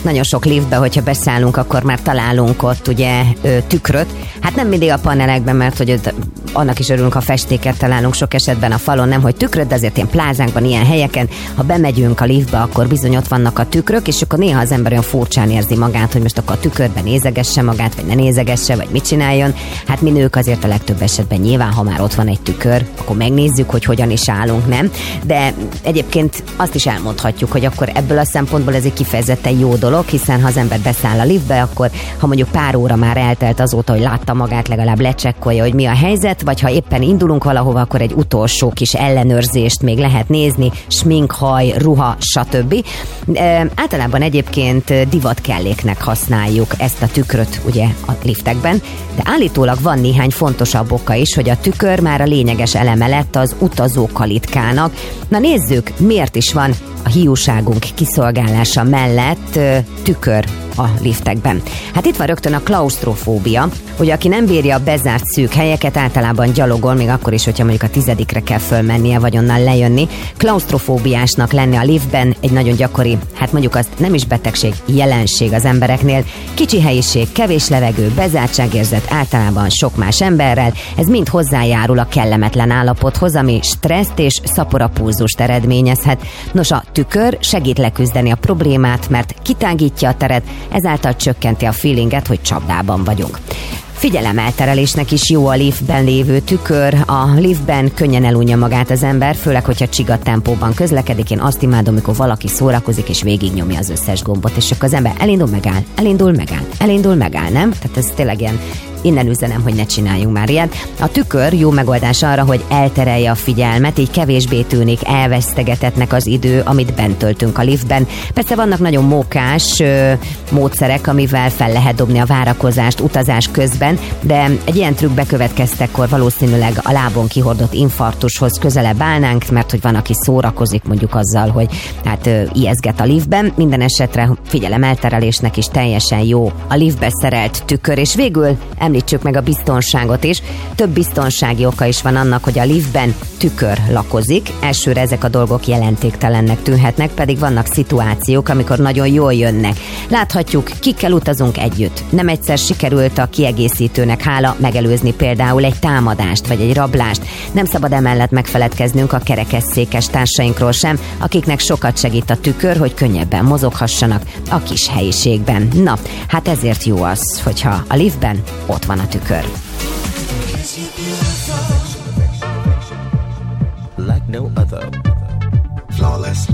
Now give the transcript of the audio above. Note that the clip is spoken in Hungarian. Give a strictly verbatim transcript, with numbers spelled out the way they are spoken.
nagyon sok liftbe, hogyha beszállunk, akkor már találunk ott ugye tükröt. Hát nem mindig a panelekben, mert hogy annak is örülünk, ha festéket találunk sok esetben a falon, nem hogy tükröt, de azért ilyen plázánkban, ilyen helyeken, ha bemegyünk a liftbe, akkor bizony ott vannak a tükrök, és akkor néha az ember olyan furcsán érzi magát, hogy most akkor a tükörben nézegesse magát, vagy ne nézegesse, vagy mit csináljon. Hát mi nők azért a legtöbb esetben nyilván, ha már ott van egy tükör, akkor megnézzük, hogy hogyan is állunk, nem? De egyébként azt is elmondhatjuk, hogy akkor ebből a szempontból ez egy kifejezetten jó dolog, hiszen ha az ember beszáll a liftbe, akkor ha mondjuk pár óra már eltelt azóta, hogy látta magát, legalább lecsekkolja, hogy mi a helyzet, vagy ha éppen indulunk valahova, akkor egy utolsó kis ellenőrzést még lehet nézni, smink, haj, ruha, stb. E, általában egyébként divatkelléknek használjuk ezt a tükröt ugye a liftekben, de állítólag van néhány fontosabb oka is, hogy a tükör már a lényeges eleme lett az utazókalitkának. Na nézzük, miért is van a hiúságunk kiszolgálása mellett tükör a liftekben. Hát itt van rögtön a klausztrofóbia, hogy aki nem bírja a bezárt szűk helyeket, általában gyalogol, még akkor is, hogyha mondjuk a tizedikre kell fölmennie, vagy onnan lejönni. Klausztrofóbiásnak lenni a liftben egy nagyon gyakori, hát mondjuk azt nem is betegség, jelenség az embereknél. Kicsi helyiség, kevés levegő, bezártságérzet általában sok más emberrel, ez mind hozzájárul a kellemetlen állapothoz, ami stresszt és szaporapulzust eredményezhet. Nos, a tükör segít leküzdeni a problémát, mert kitágítja a teret, ezáltal csökkenti a feelinget, hogy csapdában vagyunk. Figyelemelterelésnek is jó a liftben lévő tükör. A liftben könnyen elunja magát az ember, főleg, hogyha csiga tempóban közlekedik. Én azt imádom, amikor valaki szórakozik és végignyomja az összes gombot, és akkor az ember elindul, megáll, elindul, megáll, elindul, megáll, nem? Tehát ez tényleg ilyen, innen üzenem, hogy ne csináljunk már ilyet. A tükör jó megoldás arra, hogy elterelje a figyelmet, így kevésbé tűnik elvesztegetetnek az idő, amit bent töltünk a liftben. Persze vannak nagyon mókás ö, módszerek, amivel fel lehet dobni a várakozást utazás közben, de egy ilyen trükk bekövetkeztekkor valószínűleg a lábon kihordott infarktushoz közelebb állnánk, mert hogy van, aki szórakozik mondjuk azzal, hogy hát ö, ijeszget a liftben. Minden esetre figyelemelterelésnek is teljesen jó a liftbe szerelt tükör, és végül említsük meg a biztonságot is. Több biztonsági oka is van annak, hogy a liftben tükör lakozik. Elsőre ezek a dolgok jelentéktelennek tűnhetnek, pedig vannak szituációk, amikor nagyon jól jönnek. Láthatjuk, kikkel utazunk együtt. Nem egyszer sikerült a kiegészítőnek hála megelőzni például egy támadást vagy egy rablást. Nem szabad emellett megfeledkeznünk a kerekesszékes társainkról sem, akiknek sokat segít a tükör, hogy könnyebben mozoghassanak a kis helyiségben. Na, hát ezért jó az, hogyha a liftben ott van a tükör. Like no other. Flawless.